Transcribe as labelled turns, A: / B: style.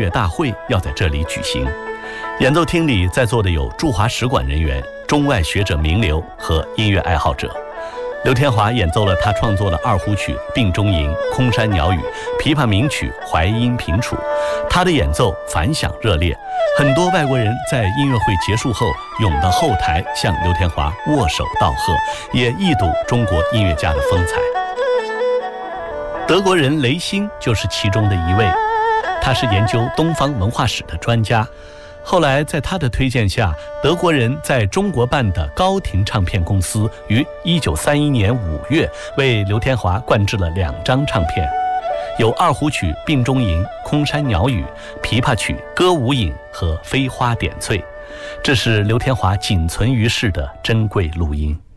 A: 乐大会要在这里举行。演奏厅里在座的有驻华使馆人员、中外学者名流和音乐爱好者。刘天华演奏了他创作的二胡曲《病中吟》《空山鸟语》，琵琶名曲《淮阴平楚》。他的演奏反响热烈，很多外国人在音乐会结束后涌到后台向刘天华握手道贺，也一睹中国音乐家的风采。德国人雷辛就是其中的一位，他是研究东方文化史的专家。后来在他的推荐下，德国人在中国办的高亭唱片公司于1931年5月为刘天华灌制了2张唱片，有二胡曲《病中吟》《空山鸟语》，琵琶曲《歌舞引》和《飞花点翠》，这是刘天华仅存于世的珍贵录音。